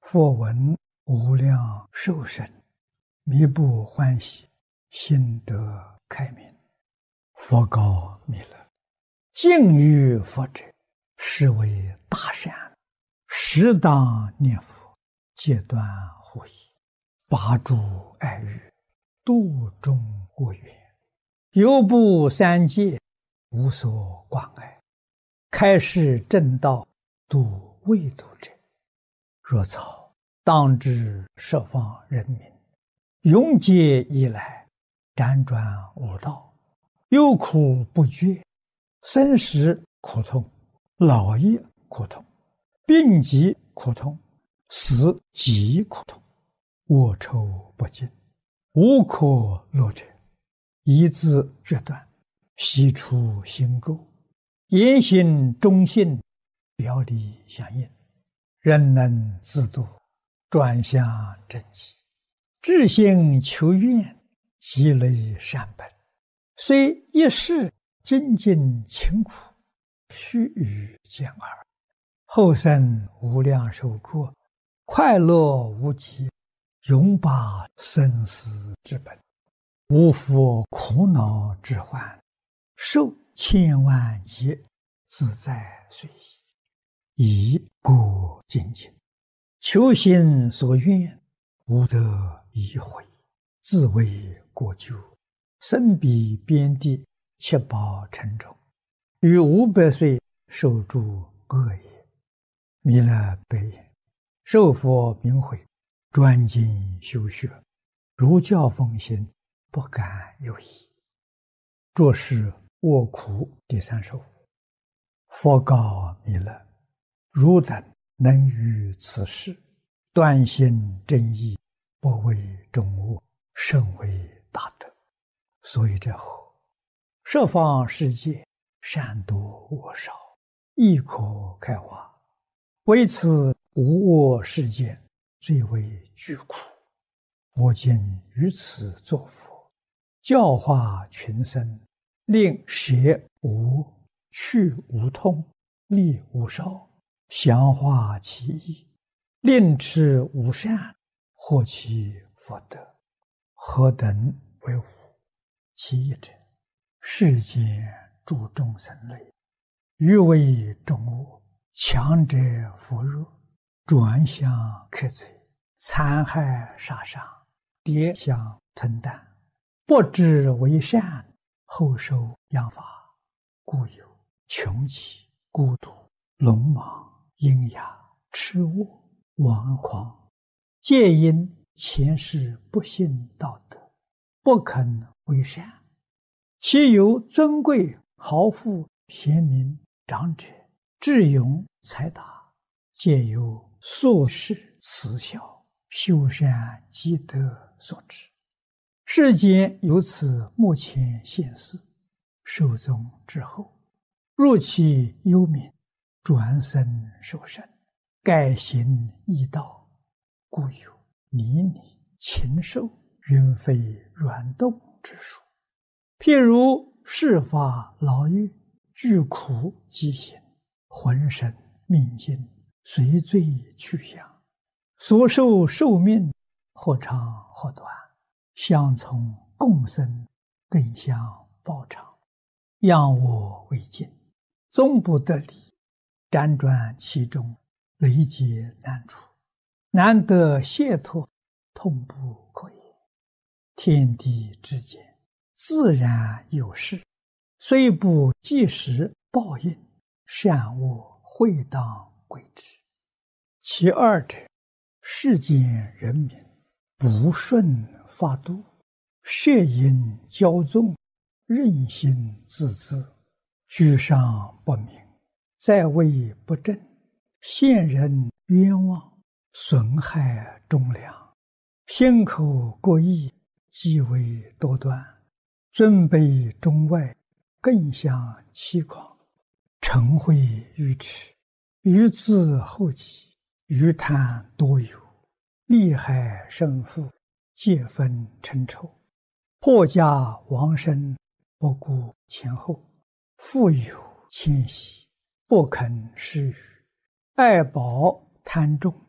佛闻无量寿生，弥不欢喜，心得开明。佛告弥勒：敬于佛者，是为大善，适当念佛，戒断护疑，拔诸爱欲，度众恶缘，犹不三界，无所挂碍，开示正道，度未度者。若草当知十方人民，永劫以来，辗转无道，忧苦不绝，生死苦痛，老业苦痛，病疾苦痛，死极苦痛，恶臭不尽，无可乐者，一字决断，悉出心垢，言行忠信，表里相应，人能自度，转向正极，至心求愿，积累善本，虽一世精进勤苦，须臾见耳，后生无量寿过，快乐无极，永拔生死之本，无复苦恼之患，受千万劫，自在随意，以故精进，求心所愿，无得已悔，自为过咎，身彼边地，七宝沉重，于500岁受诸恶业。弥勒白言：受佛明慧，专精修学，如教奉行，不敢有疑。着是卧苦第3首。佛告弥勒：汝等能于此事，断心真意，不为众恶，甚为大德。所以者何？十方世界，善多恶少，亦可开化，唯此无我世界，最为巨苦。我今于此作佛，教化群生，令舍无、去无痛，利无少，详化其意，令持无善，获其福德。何等为无？其一者，世间诸众生类，欲为众恶，强者扶弱，转向克贼，残害杀伤，跌相吞啖，不知为善，后受殃罚，故有穷奇、孤独、鲁莽、阴哑、痴恶、顽狂，皆因前世不信道德，不肯为善。其有尊贵、豪富、贤明、长者、智勇、才达，皆由宿世慈孝、修善积德所致。世间由此目前现世，寿终之后，入其幽冥，转生受生，改行异道，故有泥泞、禽兽、云飞软动之术。譬如世法牢狱，具苦饥行，浑身命尽，随罪去向，所受寿命，或长或短，相从共生，更相报偿，仰我为镜，终不得离，辗转其中，累劫难除，难得解脱，痛不可言。天地之间，自然有事，虽不即时报应，善恶会当归之。其二者，世间人民不顺法度，摄引骄纵，任性自恣，居上不明，在位不正，陷人冤枉，损害忠良，心口过意，极为多端，尊卑中外，更相欺诳，嗔恚愚痴，愚自后己，愚贪多有，利害胜负，皆分称仇，破家亡身，不顾前后，富有谦息，不肯施予，爱宝贪重，